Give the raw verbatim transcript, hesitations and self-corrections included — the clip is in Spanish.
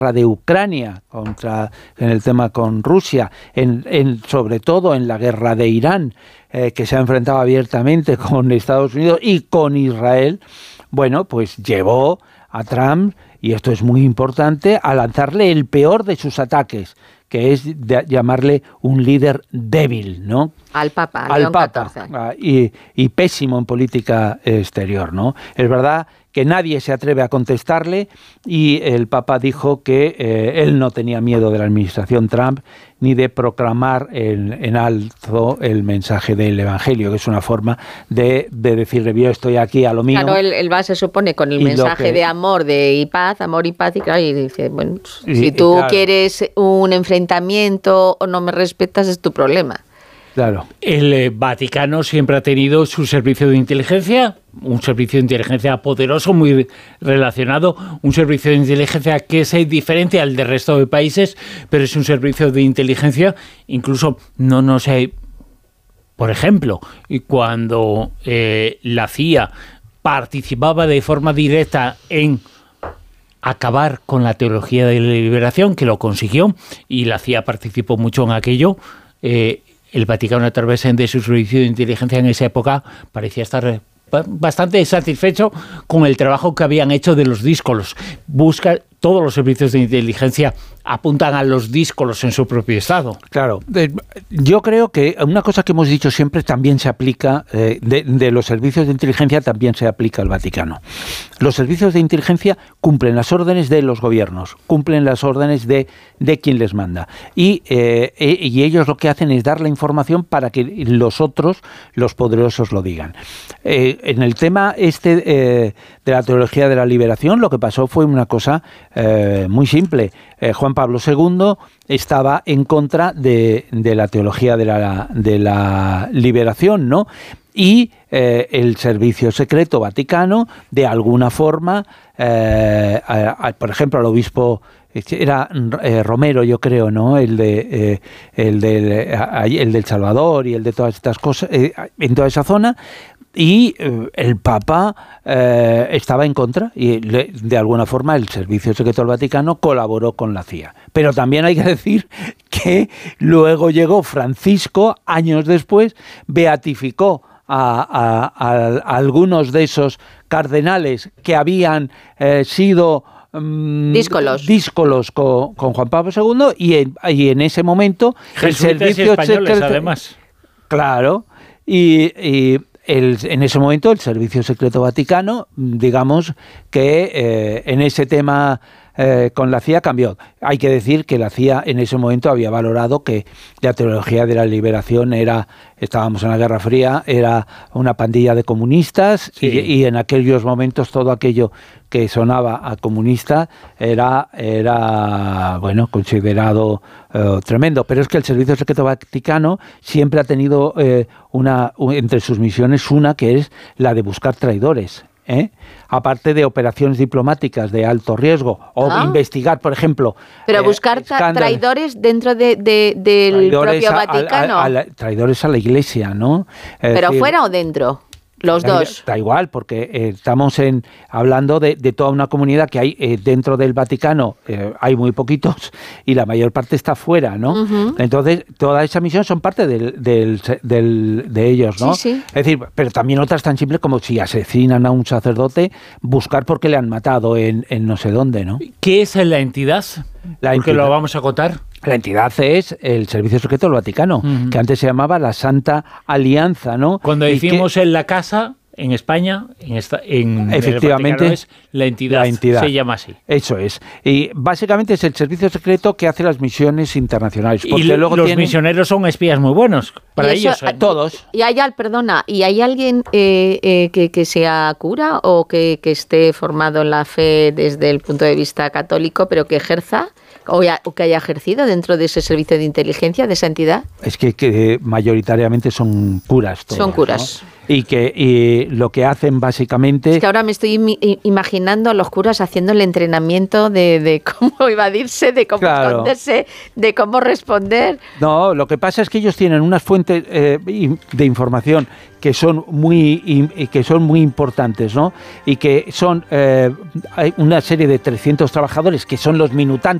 de Ucrania, contra, en el tema con Rusia, en, en, sobre todo en la guerra de Irán, eh, que se ha enfrentado abiertamente con Estados Unidos y con Israel, bueno, pues llevó a Trump, y esto es muy importante, a lanzarle el peor de sus ataques, que es de llamarle un líder débil, ¿no? Al Papa, al León Papa, catorce. Y, y pésimo en política exterior, ¿no? Es verdad que nadie se atreve a contestarle, y el Papa dijo que eh, él no tenía miedo de la administración Trump ni de proclamar el, en alto el mensaje del Evangelio, que es una forma de, de decirle, yo estoy aquí a lo mío. Claro, él, él va, se supone, con el mensaje que, de amor de, y paz, amor y paz, y claro, y dice, bueno, y, si tú claro. quieres un enfrentamiento o no me respetas, es tu problema. Claro. El eh, Vaticano siempre ha tenido su servicio de inteligencia, un servicio de inteligencia poderoso, muy relacionado, un servicio de inteligencia que es diferente al del resto de países, pero es un servicio de inteligencia, incluso, no, no sé, por ejemplo, cuando eh, la C I A participaba de forma directa en acabar con la teología de la liberación, que lo consiguió, y la C I A participó mucho en aquello, eh, el Vaticano, a través de su servicio de inteligencia en esa época, parecía estar bastante satisfecho con el trabajo que habían hecho de los díscolos. Busca, todos los servicios de inteligencia apuntan a los díscolos en su propio estado. Claro, yo creo que una cosa que hemos dicho siempre también se aplica, eh, de, de los servicios de inteligencia también se aplica al Vaticano. Los servicios de inteligencia cumplen las órdenes de los gobiernos, cumplen las órdenes de, de quien les manda. Y, eh, y ellos lo que hacen es dar la información para que los otros, los poderosos, lo digan. Eh, en el tema este eh, de la teología de la liberación, lo que pasó fue una cosa eh, muy simple. Eh, Juan Pablo segundo estaba en contra de, de la teología de la, de la liberación, ¿no? Y eh, el Servicio Secreto Vaticano, de alguna forma, eh, a, a, por ejemplo, al obispo, era eh, Romero, yo creo, ¿no? El de eh, el del el del Salvador y el de todas estas cosas, eh, en toda esa zona. Y eh, el Papa eh, estaba en contra, y le, de alguna forma el Servicio Secreto del Vaticano colaboró con la C I A. Pero también hay que decir que luego llegó Francisco, años después, beatificó a, a, a, a algunos de esos cardenales que habían eh, sido Um, díscolos, díscolos con, con Juan Pablo segundo, y en, y en ese momento el Servicio Secreto, además. Claro, y, y el, en ese momento el Servicio Secreto Vaticano, digamos que eh, en ese tema eh, con la C I A cambió. Hay que decir que la C I A en ese momento había valorado que la teología de la liberación era, estábamos en la Guerra Fría, era una pandilla de comunistas, sí. y, y en aquellos momentos todo aquello que sonaba a comunista era, era bueno, considerado eh, tremendo. Pero es que el Servicio Secreto Vaticano siempre ha tenido eh, una, entre sus misiones una que es la de buscar traidores. ¿Eh? Aparte de operaciones diplomáticas de alto riesgo, o ah. investigar, por ejemplo... Pero buscar eh, traidores dentro de, de, del traidores propio Vaticano. A, a, a la, traidores a la Iglesia, ¿no? Es ¿Pero decir, fuera o dentro? Los da, dos. Da igual, porque eh, estamos en, hablando de, de toda una comunidad que hay eh, dentro del Vaticano, eh, hay muy poquitos, y la mayor parte está fuera, ¿no? Uh-huh. Entonces, toda esa misión son parte del, del, del, de ellos, ¿no? Sí, sí. Es decir, pero también otras tan simples como si asesinan a un sacerdote, buscar por qué le han matado en, en no sé dónde, ¿no? ¿Qué es la entidad? La Porque entidad. lo vamos a contar. La entidad es el Servicio Secreto del Vaticano, uh-huh. que antes se llamaba la Santa Alianza, ¿no? Cuando decimos que, en la casa, en España, en, esta, en efectivamente, el Vaticano es la entidad, la entidad, se llama así. Eso es. Y básicamente es el servicio secreto que hace las misiones internacionales. Porque y luego los tienen... misioneros son espías muy buenos, para eso, ellos. ¿eh? Todos. Y hay, perdona, ¿y hay alguien eh, eh, que, que sea cura o que, que esté formado en la fe desde el punto de vista católico, pero que ejerza o, ya, o que haya ejercido dentro de ese servicio de inteligencia de esa entidad? Es que, que mayoritariamente son curas. Todas, son curas. ¿no? Y que y lo que hacen básicamente... Es que ahora me estoy imi- imaginando a los curas haciendo el entrenamiento de, de cómo evadirse, de cómo claro. esconderse, de cómo responder. No, lo que pasa es que ellos tienen unas fuentes eh, de información que son muy y que son muy importantes, ¿no? Y que son eh, hay una serie de trescientos trabajadores que son los minutantes